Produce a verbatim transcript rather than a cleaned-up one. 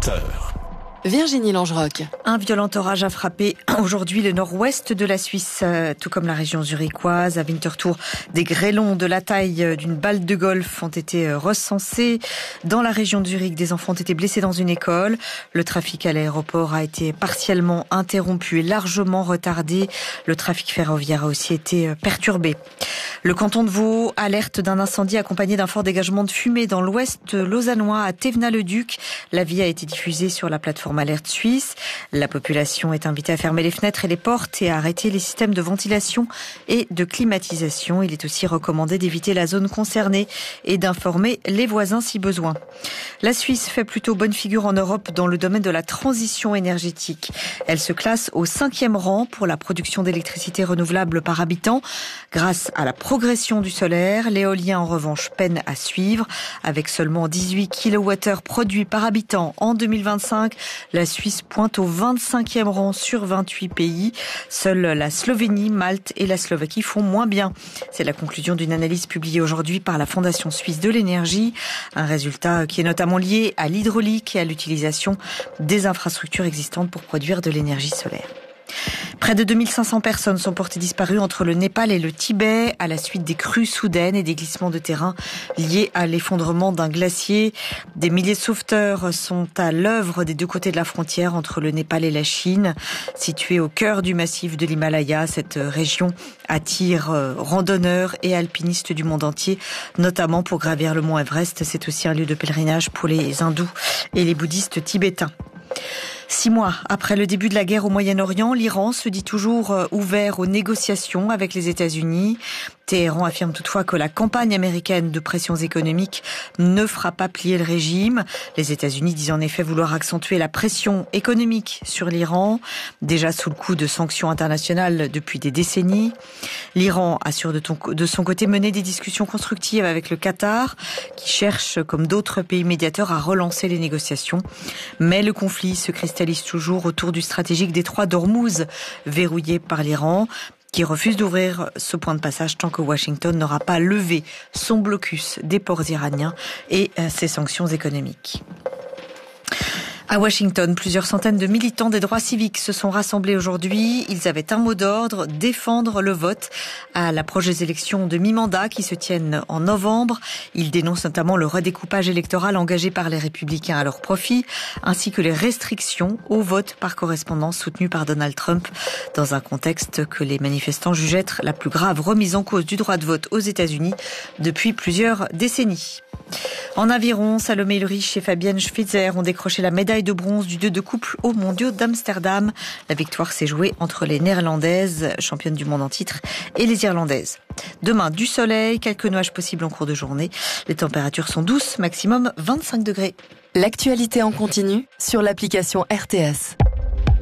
vingt heures. Virginie Langeroc. Un violent orage a frappé aujourd'hui le nord-ouest de la Suisse, tout comme la région zurichoise. À Winterthur, des grêlons de la taille d'une balle de golf ont été recensés. Dans la région de Zurich, des enfants ont été blessés dans une école. Le trafic à l'aéroport a été partiellement interrompu et largement retardé. Le trafic ferroviaire a aussi été perturbé. Le canton de Vaud alerte d'un incendie accompagné d'un fort dégagement de fumée dans l'ouest lausannois à Thévenat-le-Duc. L'avis a été diffusé sur la plateforme Alerte Suisse. La population est invitée à fermer les fenêtres et les portes et à arrêter les systèmes de ventilation et de climatisation. Il est aussi recommandé d'éviter la zone concernée et d'informer les voisins si besoin. La Suisse fait plutôt bonne figure en Europe dans le domaine de la transition énergétique. Elle se classe au cinquième rang pour la production d'électricité renouvelable par habitant grâce à la progression du solaire. L'éolien, en revanche, peine à suivre. Avec seulement dix-huit kilowattheures produits par habitant en deux mille vingt-cinq, la Suisse pointe au vingt-cinquième rang sur vingt-huit pays. Seules la Slovénie, Malte et la Slovaquie font moins bien. C'est la conclusion d'une analyse publiée aujourd'hui par la Fondation suisse de l'énergie. Un résultat qui est notamment lié à l'hydraulique et à l'utilisation des infrastructures existantes pour produire de l'énergie solaire. Près de deux mille cinq cents personnes sont portées disparues entre le Népal et le Tibet à la suite des crues soudaines et des glissements de terrain liés à l'effondrement d'un glacier. Des milliers de sauveteurs sont à l'œuvre des deux côtés de la frontière entre le Népal et la Chine. Située au cœur du massif de l'Himalaya, cette région attire randonneurs et alpinistes du monde entier, notamment pour gravir le mont Everest. C'est aussi un lieu de pèlerinage pour les hindous et les bouddhistes tibétains. Six mois après le début de la guerre au Moyen-Orient, l'Iran se dit toujours ouvert aux négociations avec les États-Unis. Téhéran affirme toutefois que la campagne américaine de pressions économiques ne fera pas plier le régime. Les États-Unis disent en effet vouloir accentuer la pression économique sur l'Iran, déjà sous le coup de sanctions internationales depuis des décennies. L'Iran assure de, ton, de son côté mener des discussions constructives avec le Qatar, qui cherche, comme d'autres pays médiateurs, à relancer les négociations. Mais le conflit se cristallise toujours autour du stratégique détroit d'Ormuz, verrouillé par l'Iran, qui refuse d'ouvrir ce point de passage tant que Washington n'aura pas levé son blocus des ports iraniens et ses sanctions économiques. À Washington, plusieurs centaines de militants des droits civiques se sont rassemblés aujourd'hui. Ils avaient un mot d'ordre, défendre le vote à l'approche des élections de mi-mandat qui se tiennent en novembre. Ils dénoncent notamment le redécoupage électoral engagé par les républicains à leur profit, ainsi que les restrictions au vote par correspondance soutenues par Donald Trump, dans un contexte que les manifestants jugent être la plus grave remise en cause du droit de vote aux États-Unis depuis plusieurs décennies. En aviron, Salomé Ulrich et Fabienne Schwitzer ont décroché la médaille de bronze du deux de couple aux mondiaux d'Amsterdam. La victoire s'est jouée entre les Néerlandaises, championnes du monde en titre, et les Irlandaises. Demain, du soleil, quelques nuages possibles en cours de journée. Les températures sont douces, maximum vingt-cinq degrés. L'actualité en continu sur l'application R T S.